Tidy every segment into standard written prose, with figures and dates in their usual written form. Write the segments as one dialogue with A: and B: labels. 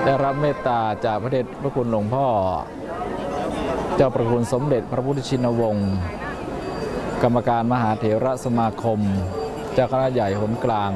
A: ได้รับเมตตาจากพระเดชพระคุณหลวงพ่อเจ้าประคุณสมเด็จพระพุทธชินวงศ์กรรมการมหาเถรสมาคมเจ้าคณะใหญ่หนกลาง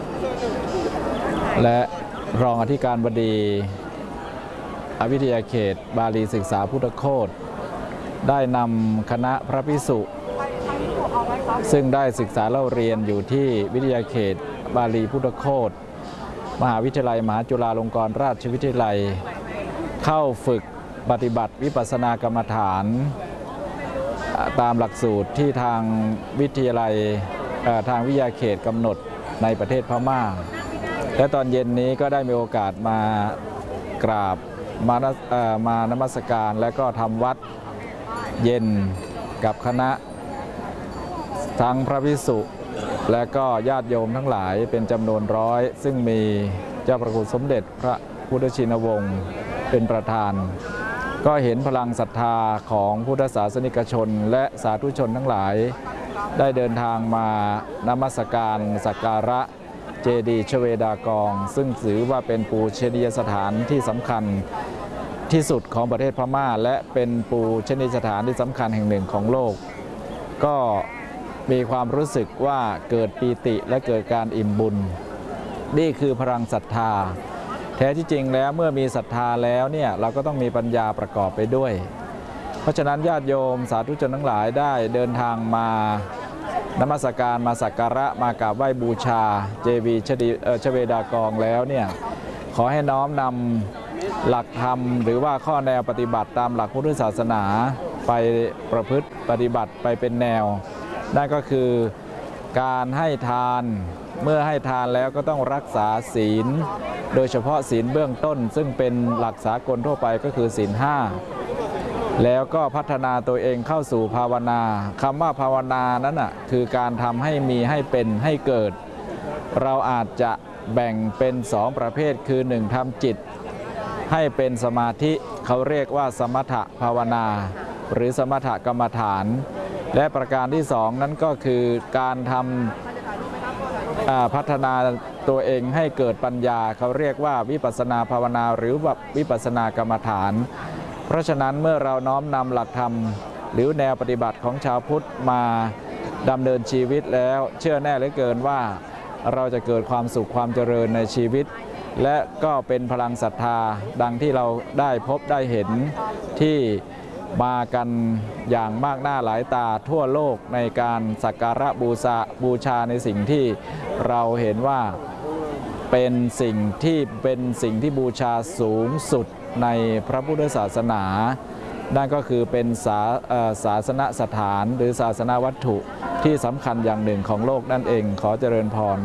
A: และรองอธิการบดีวิทยาเขตบาลีศึกษาพุทธโคตได้นำคณะพระภิกษุซึ่งได้ศึกษาเล่าเรียนอยู่ที่วิทยาเขตบาลีพุทธโคตมหาวิทยาลัยมหาจุฬาลงกรณราชวิทยาลัยเข้าฝึกปฏิบัติวิปัสสนากรรมฐานตามหลักสูตรที่ทางวิทยาลัยทางวิทยาเขตกำหนดในประเทศพม่าและตอนเย็นนี้ก็ได้มีโอกาสมากราบมานมัสการและก็ทำวัดเย็นกับคณะทั้งพระภิกษุและก็ญาติโยมทั้งหลายเป็นจำนวนร้อยซึ่งมีเจ้าประคุณสมเด็จพระพุทธชินวงศ์เป็นประธานก็เห็นพลังศรัทธาของพุทธศาสนิกชนและสาธุชนทั้งหลายได้เดินทางมานมัสการสักการะเจดีย์ชเวดากองซึ่งถือว่าเป็นปูชนียสถานที่สำคัญที่สุดของประเทศพม่าและเป็นปูชนียสถานที่สำคัญแห่งหนึ่งของโลกก็มีความรู้สึกว่าเกิดปีติและเกิดการอิ่มบุญนี่คือพลังศรัทธาแท้ที่จริงแล้วเมื่อมีศรัทธาแล้วเนี่ยเราก็ต้องมีปัญญาประกอบไปด้วยเพราะฉะนั้นญาติโยมสาธุชนทั้งหลายได้เดินทางมานมัสการมาสักการะมากราบไหว้บูชาเจดีย์ชเวดากองแล้วเนี่ยขอให้น้อมนำหลักธรรมหรือว่าข้อแนวปฏิบัติตามหลักพุทธศาสนาไปประพฤติปฏิบัติไปเป็นแนวนั่นก็คือการให้ทานเมื่อให้ทานแล้วก็ต้องรักษาศีลโดยเฉพาะศีลเบื้องต้นซึ่งเป็นหลักสากลทั่วไปก็คือศีล 5แล้วก็พัฒนาตัวเองเข้าสู่ภาวนาคำว่าภาวนานั้นคือการทำให้มีให้เป็นให้เกิดเราอาจจะแบ่งเป็น2ประเภทคือ1ทำจิตให้เป็นสมาธิเขาเรียกว่าสมถภาวนาหรือสมถกรรมฐานและประการที่2นั้นก็คือการทำพัฒนาตัวเองให้เกิดปัญญาเขาเรียกว่าวิปัสสนาภาวนาหรือวิปัสสนากรรมฐานเพราะฉะนั้นเมื่อเราน้อมนำหลักธรรมหรือแนวปฏิบัติของชาวพุทธมาดำเนินชีวิตแล้วเชื่อแน่เหลือเกินว่าเราจะเกิดความสุขความเจริญในชีวิตและก็เป็นพลังศรัทธาดังที่เราได้พบได้เห็นที่มากันอย่างมากหน้าหลายตาทั่วโลกในการสักการะบูชาในสิ่งที่เราเห็นว่าเป็นสิ่งที่บูชาสูงสุดในพระพุทธศาสนานั่นก็คือเป็นศาสนสถานหรือศาสนวัตถุที่สำคัญอย่างหนึ่งของโลกนั่นเองขอเจริญพร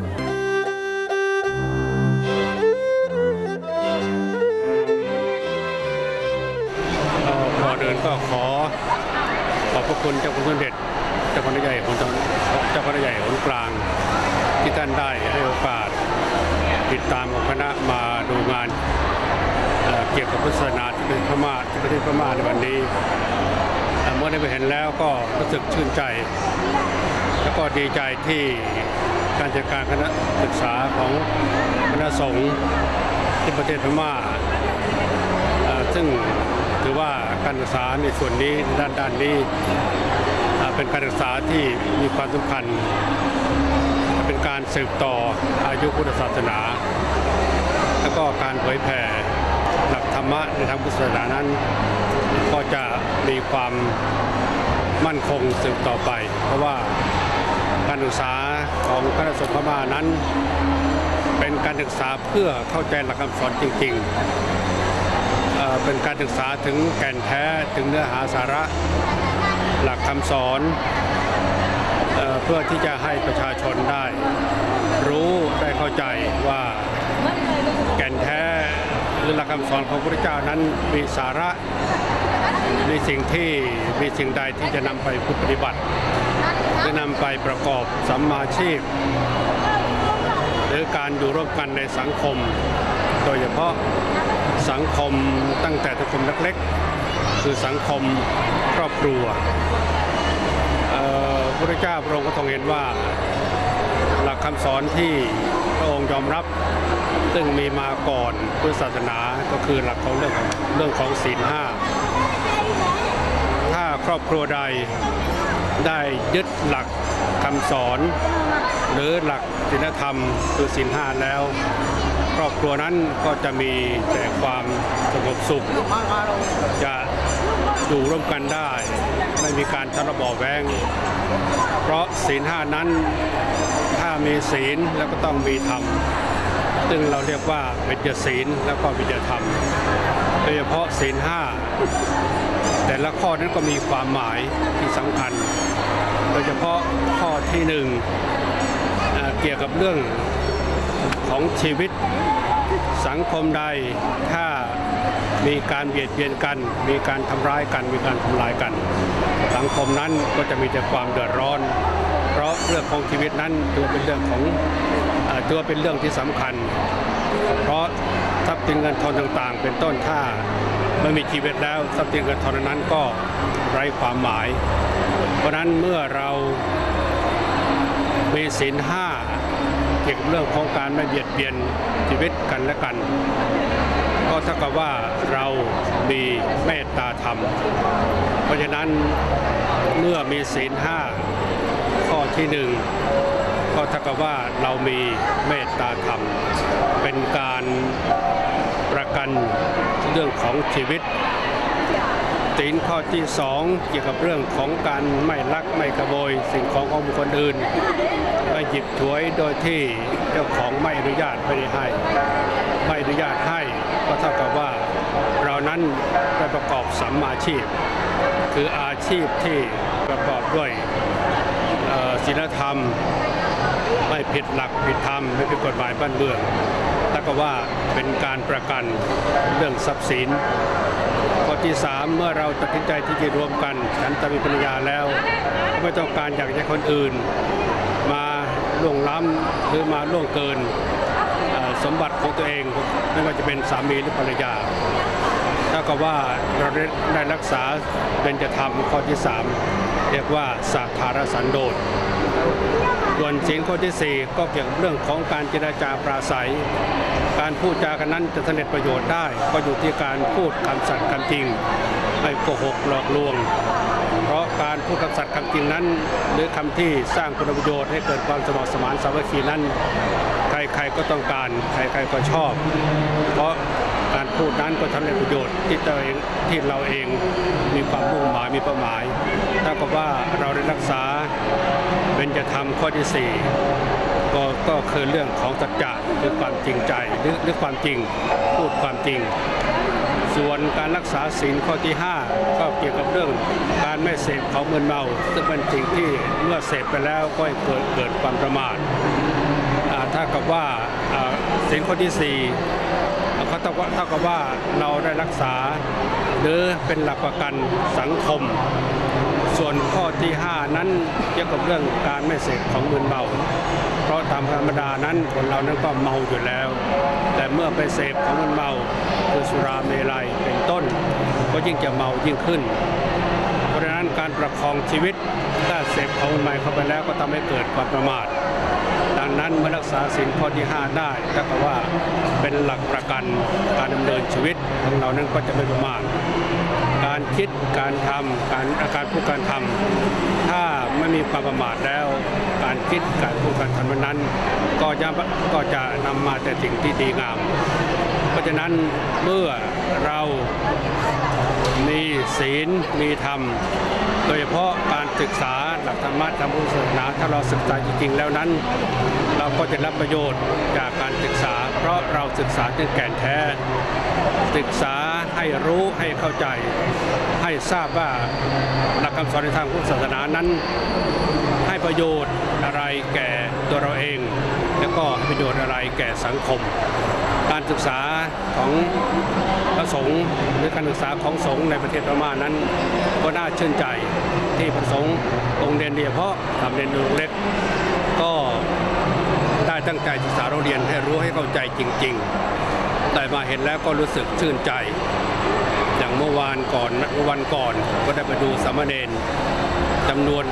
B: ก็ขอขอบพระคุณเจ้าคุณสมเด็จเจ้าคณะใหญ่ของเจ้าคณะใหญ่หนกลางที่ท่านได้ให้โอกาสติดตามของคณะมาดูงานเกี่ยวกับพุทธศาสนาที่ประเทศพม่าในวันนี้เมื่อได้ไปเห็นแล้วก็รู้สึกชื่นใจแล้วก็ดีใจที่การจัดการคณะศึกษาของคณะสงฆ์ที่ประเทศพม่าซึ่งถือว่าการศึกษาในส่วนนี้ด้านนี้เป็นการศึกษาที่มีความสำคัญเป็นการสืบต่ออายุพุทธศาสนาแล้วก็การเผยแผ่หลักธรรมะในทางพุทธศาสนานั้นก็จะมีความมั่นคงสืบต่อไปเพราะว่าการศึกษาของคณะสงฆ์พม่านั้นเป็นการศึกษาเพื่อเข้าใจหลักคำสอนจริงๆเป็นการศึกษาถึงแก่นแท้ถึงเนื้อหาสาระหลักคำสอนเพื่อที่จะให้ประชาชนได้รู้ได้เข้าใจว่าแก่นแท้หรือหลักคำสอนของพระพุทธเจ้านั้นมีสาระมีสิ่งใดที่จะนำไปปฏิบัติจะนำไปประกอบสัมมาชีพหรือการอยู่ร่วมกันในสังคมโดยเฉพาะสังคมตั้งแต่สังคมเล็กๆคือสังคมครอบครัวพระพุทธเจ้าพระองค์ก็ทรงเห็นว่าหลักคำสอนที่พระองค์ยอมรับซึ่งมีมาก่อนพุทธศาสนาก็คือหลักของเรื่องของศีล 5ถ้าครอบครัวใดได้ยึดหลักคำสอนหรือหลักศีลธรรมคือศีล 5แล้วครอบครัวนั้นก็จะมีแต่ความสงบสุขจะอยู่ร่วมกันได้ไม่มีการทะเลาะเบาะแว้งเพราะศีล 5นั้นถ้ามีศีลแล้วก็ต้องมีธรรมซึ่งเราเรียกว่าวิญญาศีลแล้วก็วิญญาธรรมโดยเฉพาะศีล 5แต่ละข้อนั้นก็มีความหมายที่สำคัญโดยเฉพาะข้อที่1เกี่ยวกับเรื่องของชีวิตสังคมใดถ้ามีการเบียดเบียนกันมีการทำร้ายกันมีการทำลายกันสังคมนั้นก็จะมีแต่ความเดือดร้อนเพราะเรื่องของชีวิตนั้นถือเป็นเรื่องที่สำคัญเพราะทรัพย์สินเงินทองต่างๆเป็นต้นถ้าไม่มีชีวิตแล้วทรัพย์สินเงินทองนั้นก็ไร้ความหมายเพราะนั้นเมื่อเรามีศีล 5เกี่ยวกับเรื่องของการไม่เบียดเบียนชีวิตกันและกันก็เท่ากับว่าเรามีเมตตาธรรมเพราะฉะนั้นเมื่อมีศีล 5ข้อที่1ก็เท่ากับว่าเรามีเมตตาธรรมเป็นการประกันเรื่องของชีวิตศีลข้อที่2เกี่ยวกับเรื่องของการไม่ลักไม่ขโมยสิ่งของของบุคคลอื่นไม่หยิบฉวยโดยที่เจ้าของไม่อนุญาตไม่อนุญาตให้ก็เท่ากับว่าเรานั้นได้ประกอบสัมมาชีพคืออาชีพที่ประกอบด้วยศีลธรรมไม่ผิดหลักผิดธรรมไม่ผิดกฎหมายบ้านเมืองแล้วก็ว่าเป็นการประกันเรื่องทรัพย์สินข้อที่3เมื่อเราตัดสินใจที่จะรวมกันฉันสามีภรรยาแล้วไม่ต้องการอยากให้คนอื่นมาล่วงล้ำหรือมาล่วงเกินสมบัติของตัวเองไม่ว่าจะเป็นสามีหรือภรรยาถ้ากับว่าเราได้รักษาเบญจธรรมข้อที่3เรียกว่าสัทธารสันโดษส่วนศีลข้อที่4ก็เกี่ยวกับเรื่องของการเจรจาปราศัยการพูดจากันนั้นจะสำเร็จประโยชน์ได้ก็อยู่ที่การพูดคำสัตย์คำจริงไม่โกหกหลอกลวงเพราะการพูดคำสัตย์คำจริงนั้นหรือคำที่สร้างคุณประโยชน์ให้เกิดความสมัครสมานสามัคคีนั้นใครๆก็ต้องการใครๆก็ชอบเพราะการพูดนั้นก็ทำให้ประโยชน์ที่เราเองมีความมุ่งหมายมีเป้าหมายถ้ากับว่าเราได้รักษาเบญจธรรมข้อที่4ก็คือเรื่องของสัจจะคือความจริงใจหรือความจริงพูดความจริงส่วนการรักษาศีลข้อที่5ก็เกี่ยวกับเรื่องการไม่เสพของมึนเมาซึ่งเป็นสิ่งที่เมื่อเสพไปแล้วก็เกิดความประมาทถ้ากับว่าศีลข้อที่4เขาเท่ากับว่าเราได้รักษาหรือเป็นหลักประกันสังคมส่วนข้อที่5นั้นเกี่ยวกับเรื่องการไม่เสพของมึนเมาเพราะตามธรรมดานั้นคนเรานั้นก็เมาอยู่แล้วแต่เมื่อไปเสพของมึนเมาคือสุราเมลัยเป็นต้นก็ยิ่งจะเมายิ่งขึ้นเพราะฉะนั้นการประคองชีวิตถ้าเสพของมึนเมาเข้าไปแล้วก็ทำให้เกิดความประมาทดังนั้นเมื่อรักษาศีลข้อที่5ได้ก็คือว่าเป็นหลักประกันการดำเนินชีวิตของเรานั้นก็จะไม่ประมาทการคิดการทำการพูดการทำถ้าไม่มีความประมาทแล้วการคิดการพูดการทำนั้นก็จะนำมาแต่สิ่งที่ดีงามเพราะฉะนั้นเมื่อเรามีศีลมีธรรมโดยเฉพาะการศึกษาหลักธรรมะทางพุทธศาสนาถ้าเราศึกษาจริงๆแล้วนั้นเราก็จะรับประโยชน์จากการศึกษาเพราะเราศึกษาจนแก่นแท้ศึกษาให้รู้ให้เข้าใจให้ทราบว่าหลักคำสอนในทางพุทธศาสนานั้นให้ประโยชน์อะไรแก่ตัวเราเองแล้วก็ให้ประโยชน์อะไรแก่สังคมการศึกษาของพระสงฆ์หรือการศึกษาของสงฆ์ในประเทศพม่านั้นก็น่าชื่นใจที่พระสงฆ์องค์เรียนเฉพาะทำเรียนเล็กก็ได้ตั้งใจศึกษาเราเรียนให้รู้ให้เข้าใจจริงๆแต่มาเห็นแล้วก็รู้สึกชื่นใจอย่างเมื่อวันก่อนก็ได้ไปดูสามเณรจำนวน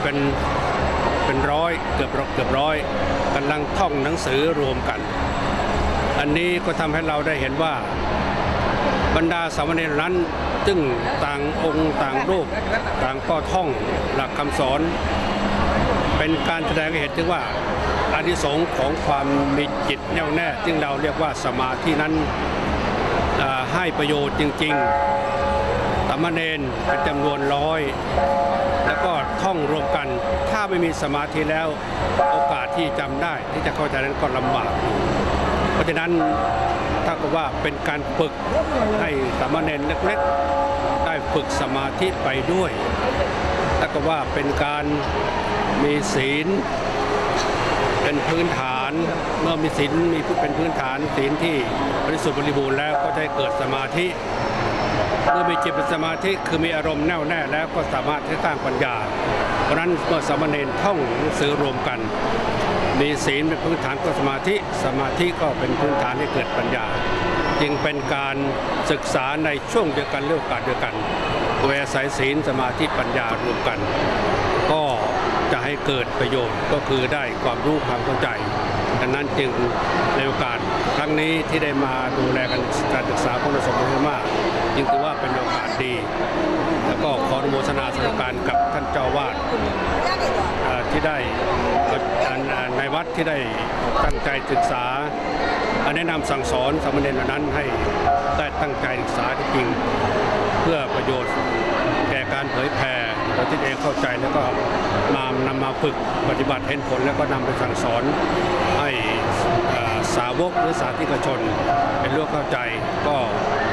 B: เป็นร้อยเกือบร้อยกำลังท่องหนังสือรวมกันอันนี้ก็ทำให้เราได้เห็นว่าบรรดาสามเณรนั้นซึ่งต่างองค์ต่างรูปต่างก็ท่องหลักคำสอน เป็นการแสดงให้เห็นถึงว่าอานิสงส์ของความมีจิตแน่วแน่ซึ่งเราเรียกว่าสมาธินั้นให้ประโยชน์จริงๆสามเณรเป็นจำนวน100แล้วก็ท่องรวมกันถ้าไม่มีสมาธิแล้วโอกาสที่จำได้ที่จะเข้าใจนั้นก็ลำบากเพราะฉะนั้นถ้าก็ว่าเป็นการฝึกให้สามเณรเล็กๆได้ฝึกสมาธิไปด้วยถ้าก็ว่าเป็นการมีศีลเป็นพื้นฐานเมื่อมีศีลมีเป็นพื้นฐานศีลที่บริสุทธิ์บริบูรณ์แล้วก็จะเกิดสมาธิเมื่อมีจิตเป็นสมาธิคือมีอารมณ์แน่วแน่แล้วก็สามารถที่สร้างปัญญาเพราะนั้นเมื่อสามเณรท่องหนังสือรวมกันมีศีลเป็นพื้นฐานของสมาธิก็เป็นพื้นฐานให้เกิดปัญญาจึงเป็นการศึกษาในช่วงเดียวกันเรื่องการเดียวกันโดยอาศัยศีลสมาธิปัญญารวมกันก็จะให้เกิดประโยชน์ก็คือได้ความรู้ความเข้าใจดังนั้นจึงในโอกาสครั้งนี้ที่ได้มาดูแลการศึกษาของนักศึกษามากจึงถือว่าเป็นโอกาสดีแล้วก็ขออนุโมทนาสาธุการกับท่านเจ้าวาดที่ได้ในวัดที่ได้ตั้งใจศึกษาแนะนำสั่งสอนสามเณรเหล่านั้นให้ได้ตั้งใจศึกษาจริงเพื่อประโยชน์แก่การเผยแผ่โดยที่เองเข้าใจแล้วก็นำมาฝึกปฏิบัติเห็นผลแล้วก็นำไปสั่งสอนให้สาวกหรือสาธารนิกชนเป็นรู้เข้าใจก็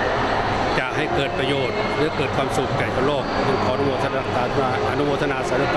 B: จะให้เกิดประโยชน์หรือเกิดความสุขแก่ชาวโลกขออนุโมทนาสาธุการ